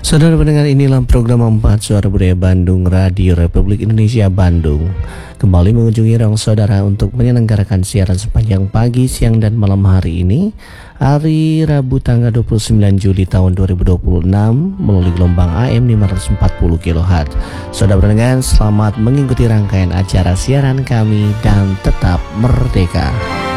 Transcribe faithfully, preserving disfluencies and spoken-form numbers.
Saudara pendengar, inilah program empat Suara Budaya Bandung, Radio Republik Indonesia Bandung. Kembali mengunjungi ruang saudara untuk menyelenggarakan siaran sepanjang pagi, siang, dan malam hari ini, hari Rabu tanggal dua puluh sembilan Juli tahun dua ribu dua puluh enam melalui gelombang A M lima ratus empat puluh kilohertz. Saudara pendengar, selamat mengikuti rangkaian acara siaran kami dan tetap merdeka.